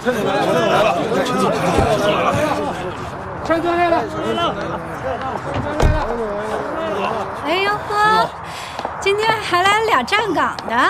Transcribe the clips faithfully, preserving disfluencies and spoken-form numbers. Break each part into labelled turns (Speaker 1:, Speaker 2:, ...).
Speaker 1: 陈总来了，陈总来了，陈总来了，陈总来了，
Speaker 2: 哎呦呵，今天还来了俩站岗的。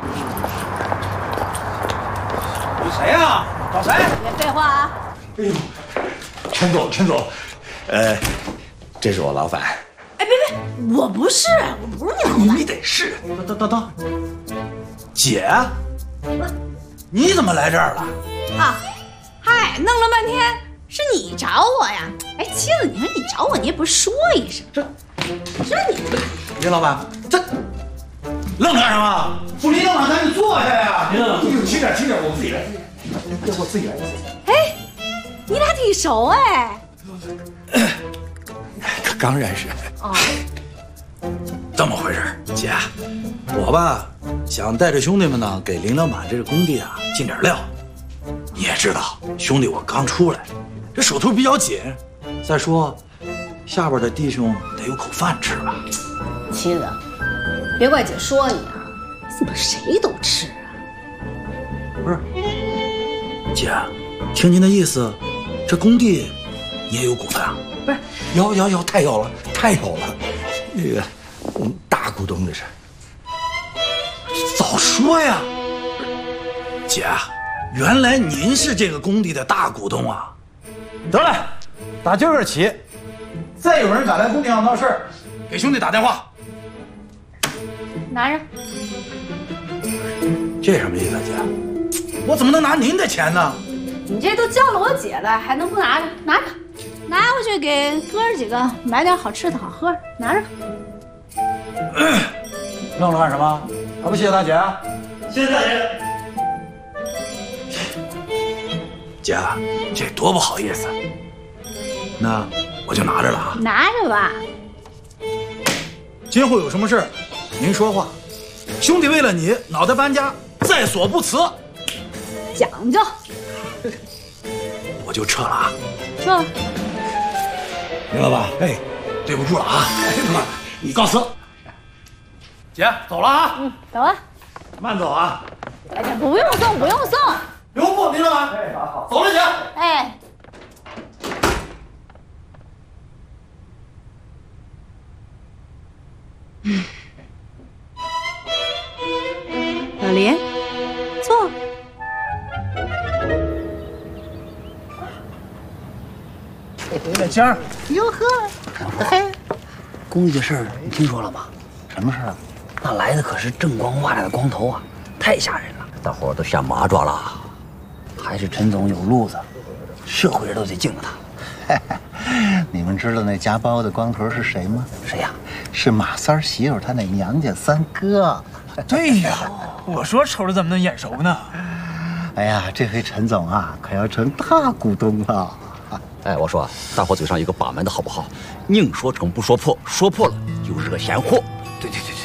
Speaker 3: 谁呀？找谁？
Speaker 2: 别废话啊！
Speaker 3: 哎呦，陈总，陈总，呃，这是我老板。
Speaker 2: 哎，别别，我不是，我不是你老板。
Speaker 3: 你得是。等等等，姐，你怎么来这儿了？
Speaker 2: 啊，嗨，弄了半天是你找我呀？哎，妻子，你说你找我，你也不说一声，
Speaker 3: 这，
Speaker 2: 这你
Speaker 3: 林老板，这愣干什么？不林老板，赶紧坐下呀！林老板，轻点，轻点，我自己来，我自己来。
Speaker 2: 哎，你俩挺熟哎。
Speaker 3: 刚认识。
Speaker 2: 哦。
Speaker 3: 这么回事，姐，我吧想带着兄弟们呢，给林老板这个工地啊进点料。你也知道，兄弟我刚出来，这手头比较紧。再说，下边的弟兄得有口饭吃吧。
Speaker 2: 妻子，别怪姐说你啊，怎么谁都吃啊？
Speaker 3: 不是，姐，听您的意思，这工地你也有股份啊？
Speaker 2: 不是，
Speaker 3: 有有有，太有了，太有了。那个，嗯，大股东这是。早说呀！姐，原来您是这个工地的大股东啊！得了，打今儿起，再有人敢来工地上闹事儿，给兄弟打电话。
Speaker 2: 拿着。
Speaker 3: 这什么意思啊，姐？我怎么能拿您的钱呢？
Speaker 2: 你这都叫了我姐了，还能不拿着？拿着，拿回去给哥儿几个买点好吃的好喝的，拿着。
Speaker 3: 愣着干什么？还不谢谢大姐？
Speaker 4: 谢谢大姐。
Speaker 3: 姐，这多不好意思。那我就拿着了啊。
Speaker 2: 拿着吧。
Speaker 3: 今后有什么事，您说话。兄弟为了你，脑袋搬家，在所不辞。
Speaker 2: 讲究。
Speaker 3: 我就撤了啊。
Speaker 2: 撤。
Speaker 3: 林老板，哎，对不住了啊。你告辞。姐，走了啊。
Speaker 2: 嗯，走啊。
Speaker 3: 慢走啊。
Speaker 2: 哎呀，不用送，不用送。
Speaker 3: 留步，林老板。哎，好好。走了，姐。
Speaker 2: 哎。嗯。老林，坐。
Speaker 1: 小江儿，
Speaker 5: 哟呵，嘿，工地的事儿你听说了吗？
Speaker 1: 什么事啊？
Speaker 5: 那来的可是锃光瓦亮的光头啊，太吓人了，大伙儿都吓麻爪了。还是陈总有路子，社会人都得敬着他。
Speaker 6: 你们知道那夹包的光头是谁吗？
Speaker 5: 谁呀？
Speaker 6: 是马三媳妇他那娘家三哥。
Speaker 1: 对呀，我说瞅着怎么能眼熟呢？
Speaker 6: 哎呀，这回陈总啊，可要成大股东了。
Speaker 5: 哎，我说，大伙嘴上一个把门的好不好？宁说成不说破，说破了就惹闲祸。
Speaker 1: 对对对对。